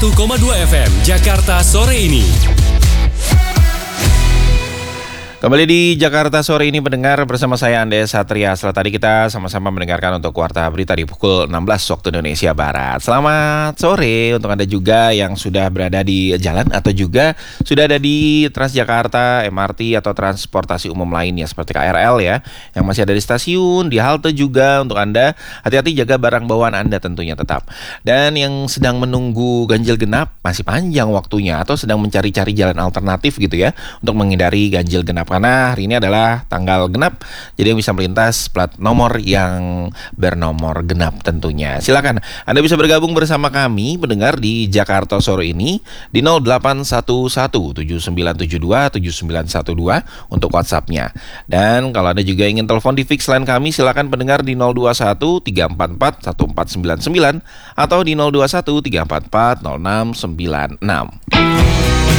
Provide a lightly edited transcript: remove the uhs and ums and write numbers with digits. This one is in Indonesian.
FM Jakarta sore ini. Kembali di Jakarta sore ini pendengar bersama saya Andes Satria. Setelah tadi kita sama-sama mendengarkan untuk Warta Berita di pukul 16 waktu Indonesia Barat. Selamat sore untuk Anda juga yang sudah berada di jalan atau juga sudah ada di Transjakarta, MRT atau transportasi umum lainnya seperti KRL ya, yang masih ada di stasiun, di halte juga. Untuk Anda, hati-hati jaga barang bawaan Anda tentunya tetap. Dan yang sedang menunggu ganjil genap masih panjang waktunya atau sedang mencari-cari jalan alternatif gitu ya untuk menghindari ganjil genap. Karena hari ini adalah tanggal genap, jadi yang bisa melintas plat nomor yang bernomor genap tentunya. Silakan Anda bisa bergabung bersama kami pendengar di Jakarta sore ini di 081179727912 untuk WhatsApp-nya. Dan kalau Anda juga ingin telepon di fix line kami, silakan pendengar di 0213441499 atau di 0213440696.